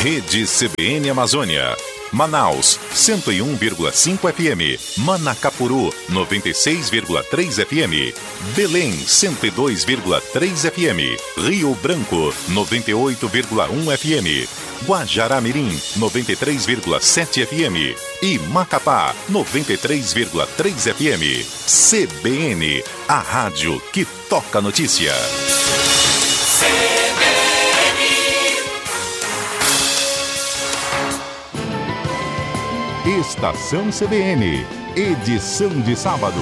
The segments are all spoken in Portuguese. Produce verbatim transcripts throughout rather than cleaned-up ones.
Rede C B N Amazônia. Manaus, cento e um vírgula cinco F M. Manacapuru, noventa e seis vírgula três F M. Belém, cento e dois vírgula três F M. Rio Branco, noventa e oito vírgula um F M. Guajará-Mirim, noventa e três vírgula sete F M. E Macapá, noventa e três vírgula três F M. C B N, a rádio que toca notícia. C B N. Estação C B N, edição de sábado.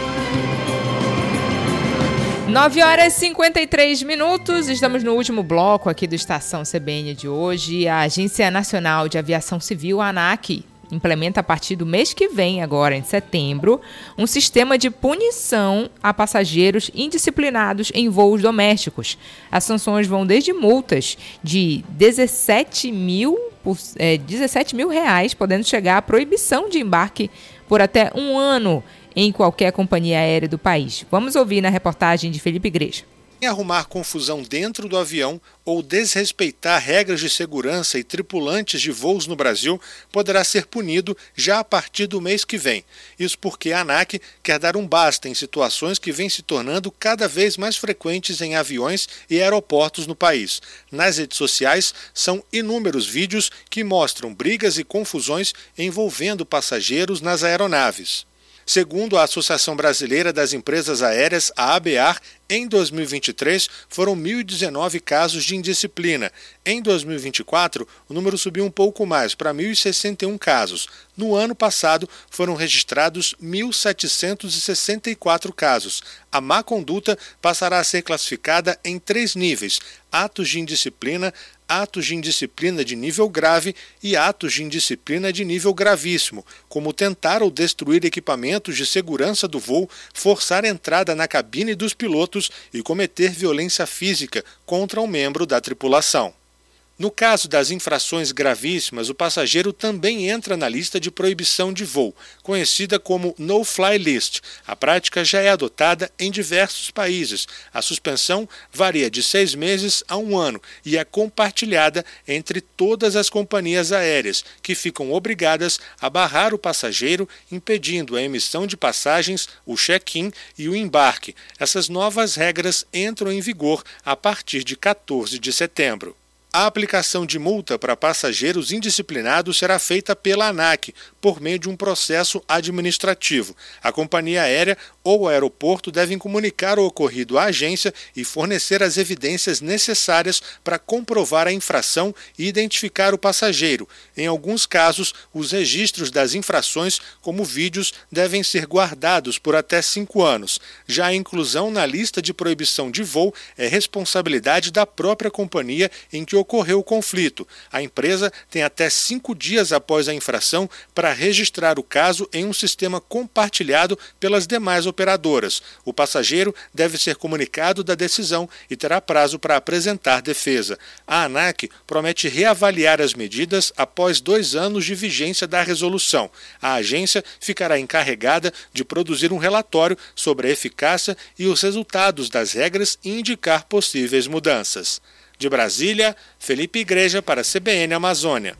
nove horas e cinquenta e três minutos, estamos no último bloco aqui do Estação C B N de hoje. A Agência Nacional de Aviação Civil, a ANAC, implementa a partir do mês que vem, agora em setembro, um sistema de punição a passageiros indisciplinados em voos domésticos. As sanções vão desde multas de dezessete mil, é, dezessete mil reais, podendo chegar à proibição de embarque por até um ano em qualquer companhia aérea do país. Vamos ouvir na reportagem de Felipe Igreja. Em arrumar confusão dentro do avião ou desrespeitar regras de segurança e tripulantes de voos no Brasil poderá ser punido já a partir do mês que vem. Isso porque a ANAC quer dar um basta em situações que vêm se tornando cada vez mais frequentes em aviões e aeroportos no país. Nas redes sociais, são inúmeros vídeos que mostram brigas e confusões envolvendo passageiros nas aeronaves. Segundo a Associação Brasileira das Empresas Aéreas, a ABAR, em dois mil e vinte e três foram mil e dezenove casos de indisciplina. Em dois mil e vinte e quatro, o número subiu um pouco mais, para mil e sessenta e um casos. No ano passado, foram registrados mil setecentos e sessenta e quatro casos. A má conduta passará a ser classificada em três níveis: atos de indisciplina, atos de indisciplina de nível grave e atos de indisciplina de nível gravíssimo, como tentar ou destruir equipamentos de segurança do voo, forçar a entrada na cabine dos pilotos e cometer violência física contra um membro da tripulação. No caso das infrações gravíssimas, o passageiro também entra na lista de proibição de voo, conhecida como No-Fly List. A prática já é adotada em diversos países. A suspensão varia de seis meses a um ano e é compartilhada entre todas as companhias aéreas, que ficam obrigadas a barrar o passageiro, impedindo a emissão de passagens, o check-in e o embarque. Essas novas regras entram em vigor a partir de quatorze de setembro. A aplicação de multa para passageiros indisciplinados será feita pela ANAC, por meio de um processo administrativo. A companhia aérea ou o aeroporto devem comunicar o ocorrido à agência e fornecer as evidências necessárias para comprovar a infração e identificar o passageiro. Em alguns casos, os registros das infrações, como vídeos, devem ser guardados por até cinco anos. Já a inclusão na lista de proibição de voo é responsabilidade da própria companhia em que ocorreu o conflito. A empresa tem até cinco dias após a infração para registrar o caso em um sistema compartilhado pelas demais operadoras. O passageiro deve ser comunicado da decisão e terá prazo para apresentar defesa. A ANAC promete reavaliar as medidas após dois anos de vigência da resolução. A agência ficará encarregada de produzir um relatório sobre a eficácia e os resultados das regras e indicar possíveis mudanças. De Brasília, Felipe Igreja para a C B N Amazônia.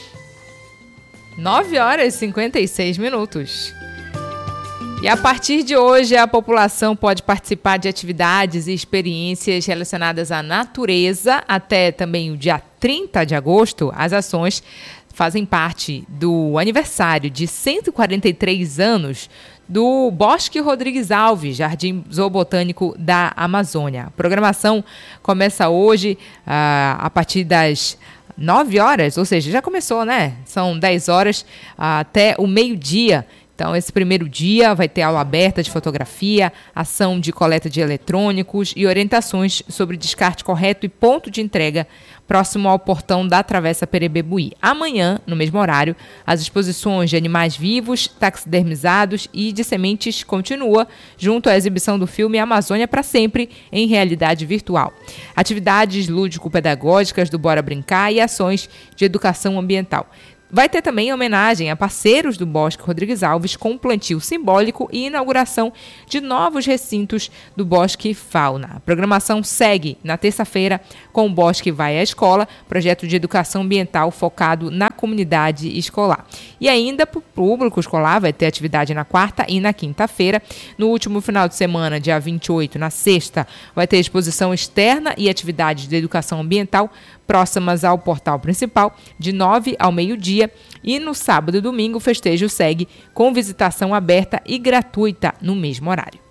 nove horas e cinquenta e seis minutos. E a partir de hoje, a população pode participar de atividades e experiências relacionadas à natureza. Até também o dia trinta de agosto, as ações fazem parte do aniversário de cento e quarenta e três anos do Bosque Rodrigues Alves, Jardim Zoobotânico da Amazônia. A programação começa hoje uh, a partir das nove horas, ou seja, já começou, né? São dez horas uh, até o meio-dia. Então, esse primeiro dia vai ter aula aberta de fotografia, ação de coleta de eletrônicos e orientações sobre descarte correto e ponto de entrega próximo ao portão da Travessa Perebebuí. Amanhã, no mesmo horário, as exposições de animais vivos, taxidermizados e de sementes continua, junto à exibição do filme Amazônia para Sempre, em realidade virtual. Atividades lúdico-pedagógicas do Bora Brincar e ações de educação ambiental. Vai ter também homenagem a parceiros do Bosque Rodrigues Alves com plantio simbólico e inauguração de novos recintos do Bosque Fauna. A programação segue na terça-feira com o Bosque Vai à Escola, projeto de educação ambiental focado na comunidade escolar. E ainda para o público escolar vai ter atividade na quarta e na quinta-feira. No último final de semana, dia vinte e oito, na sexta, vai ter exposição externa e atividades de educação ambiental próximas ao portal principal, de nove ao meio-dia. E no sábado e domingo, o festejo segue com visitação aberta e gratuita no mesmo horário.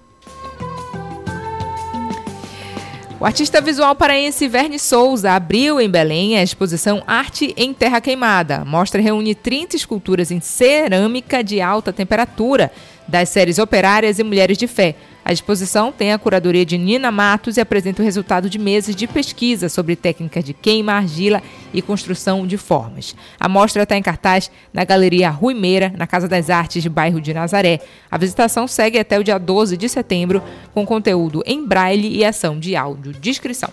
O artista visual paraense Verne Souza abriu em Belém a exposição Arte em Terra Queimada. A mostra reúne trinta esculturas em cerâmica de alta temperatura das séries Operárias e Mulheres de Fé. A exposição tem a curadoria de Nina Matos e apresenta o resultado de meses de pesquisa sobre técnicas de queima, argila e construção de formas. A mostra está em cartaz na Galeria Rui Meira, na Casa das Artes, bairro de Nazaré. A visitação segue até o dia doze de setembro, com conteúdo em braille e ação de audiodescrição.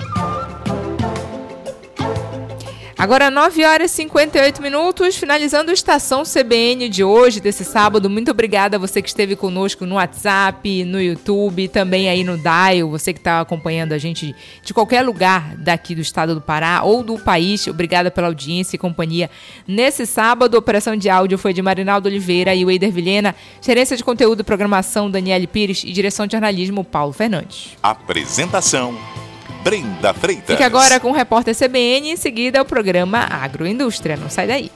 Agora, nove horas e cinquenta e oito minutos, finalizando a Estação C B N de hoje, desse sábado. Muito obrigada a você que esteve conosco no WhatsApp, no YouTube, também aí no Dial, você que está acompanhando a gente de qualquer lugar daqui do estado do Pará ou do país. Obrigada pela audiência e companhia nesse sábado. A operação de áudio foi de Marinaldo Oliveira e Weider Vilhena, gerência de conteúdo e programação Daniele Pires e direção de jornalismo Paulo Fernandes. Apresentação Brenda Freitas. Fique agora com o repórter C B N e em seguida o programa Agroindústria. Não sai daí.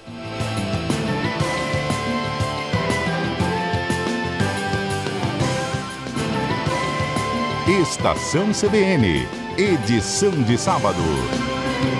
Estação C B N, edição de sábado.